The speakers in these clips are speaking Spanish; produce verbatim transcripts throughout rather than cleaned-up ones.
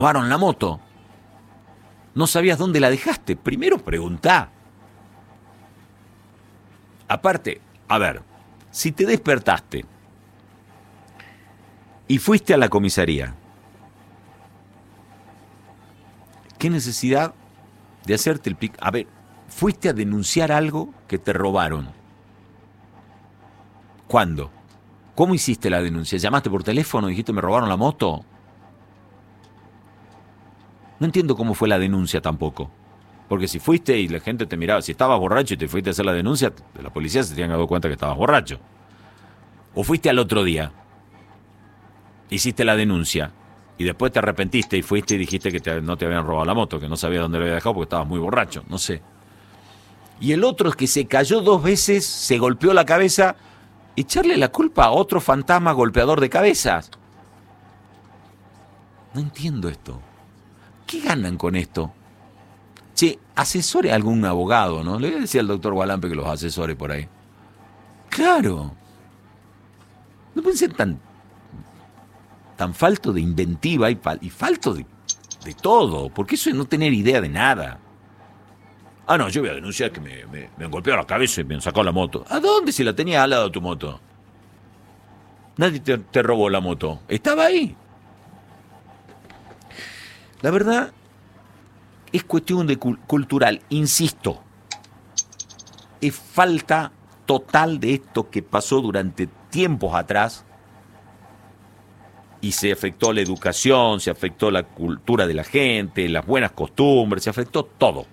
robaron la moto. No sabías dónde la dejaste. Primero preguntá. Aparte, a ver, si te despertaste y fuiste a la comisaría, ¿qué necesidad de hacerte el pic? A ver, fuiste a denunciar algo que te robaron. ¿Cuándo? ¿Cómo hiciste la denuncia? ¿Llamaste por teléfono y dijiste me robaron la moto? No entiendo cómo fue la denuncia tampoco. Porque si fuiste y la gente te miraba, si estabas borracho y te fuiste a hacer la denuncia, la policía se tenían dado cuenta que estabas borracho. O fuiste al otro día, hiciste la denuncia y después te arrepentiste y fuiste y dijiste que te, no te habían robado la moto, que no sabías dónde lo había dejado porque estabas muy borracho, no sé. Y el otro es que se cayó dos veces, se golpeó la cabeza, echarle la culpa a otro fantasma golpeador de cabezas. No entiendo esto. ¿Qué ganan con esto? Che, asesore a algún abogado, ¿no? Le voy a decir al doctor Gualampe que los asesore por ahí. Claro. No pueden ser tan, tan falto de inventiva y, fal, y falto de, de todo, porque eso es no tener idea de nada. Ah, no, yo voy a denunciar que me, me, me han golpeado la cabeza y me han sacado la moto. ¿A dónde si la tenías al lado de tu moto? Nadie te, te robó la moto. Estaba ahí. La verdad, es cuestión de cul- cultural, insisto. Es falta total de esto que pasó durante tiempos atrás y se afectó la educación, se afectó la cultura de la gente, las buenas costumbres, se afectó todo.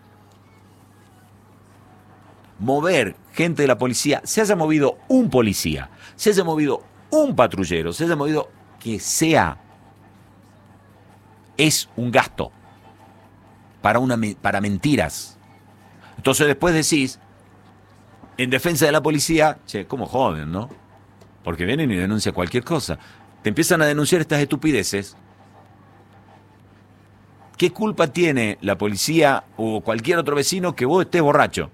Mover gente de la policía, se haya movido un policía, se haya movido un patrullero, se haya movido que sea, es un gasto para, una, para mentiras. Entonces después decís, en defensa de la policía, che, ¿cómo joden, no? Porque vienen y denuncian cualquier cosa. Te empiezan a denunciar estas estupideces. ¿Qué culpa tiene la policía o cualquier otro vecino que vos estés borracho?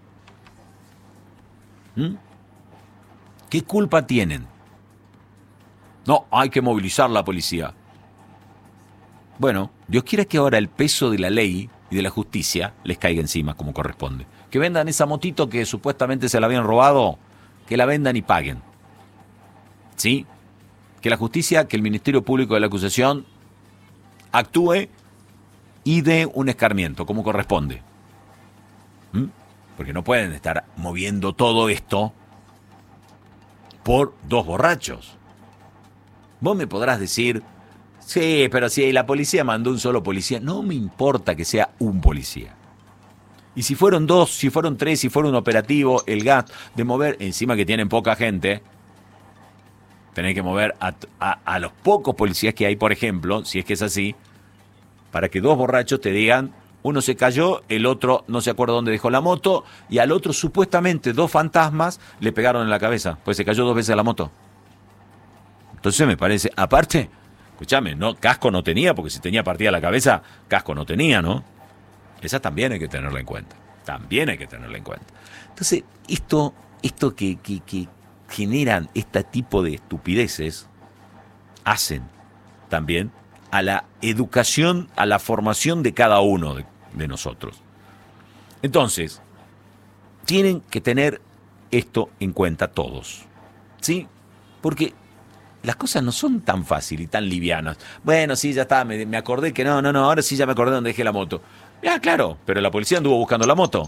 ¿Mm? ¿Qué culpa tienen? No, hay que movilizar la policía. Bueno, Dios quiera que ahora el peso de la ley y de la justicia les caiga encima como corresponde. Que vendan esa motito que supuestamente se la habían robado, que la vendan y paguen. ¿Sí? Que la justicia, que el Ministerio Público de la Acusación actúe y dé un escarmiento como corresponde. ¿Mm? Porque no pueden estar moviendo todo esto por dos borrachos. Vos me podrás decir, sí, pero si la policía mandó un solo policía, no me importa que sea un policía. Y si fueron dos, si fueron tres, si fuera un operativo, el gasto de mover, encima que tienen poca gente, tenés que mover a, a, a los pocos policías que hay, por ejemplo, si es que es así, para que dos borrachos te digan, uno se cayó, el otro no se acuerda dónde dejó la moto, y al otro supuestamente dos fantasmas le pegaron en la cabeza, pues se cayó dos veces la moto. Entonces me parece, aparte, escúchame, no, casco no tenía, porque si tenía partida la cabeza, casco no tenía, ¿no? Esa también hay que tenerla en cuenta, también hay que tenerla en cuenta. Entonces, esto, esto que, que, que generan este tipo de estupideces, hacen también a la educación, a la formación de cada uno de, de nosotros. Entonces, tienen que tener esto en cuenta todos, ¿sí? Porque las cosas no son tan fáciles y tan livianas. Bueno, sí, ya está, me, me acordé que no, no, no, ahora sí ya me acordé dónde dejé la moto. Ya, claro, pero la policía anduvo buscando la moto.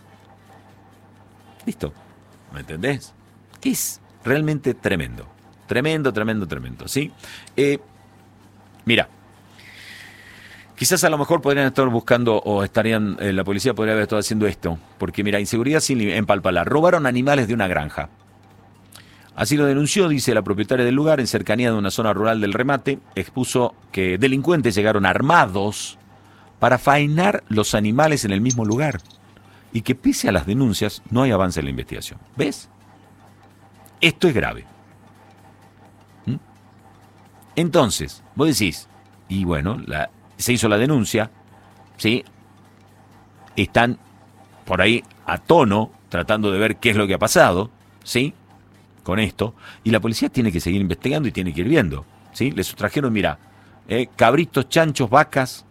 Listo, ¿me entendés? Que es realmente tremendo, tremendo, tremendo, tremendo, ¿sí? Eh, mira, quizás a lo mejor podrían estar buscando o estarían, eh, la policía podría haber estado haciendo esto, porque mira, inseguridad sin en Palpalá, robaron animales de una granja. Así lo denunció, dice la propietaria del lugar, en cercanía de una zona rural del Remate, expuso que delincuentes llegaron armados para faenar los animales en el mismo lugar y que pese a las denuncias no hay avance en la investigación. ¿Ves? Esto es grave. ¿Mm? Entonces, vos decís, y bueno, la, se hizo la denuncia, ¿sí? Están por ahí a tono, tratando de ver qué es lo que ha pasado, ¿sí? Con esto, y la policía tiene que seguir investigando y tiene que ir viendo, ¿sí? Les trajeron, mira, eh, cabritos, chanchos, vacas,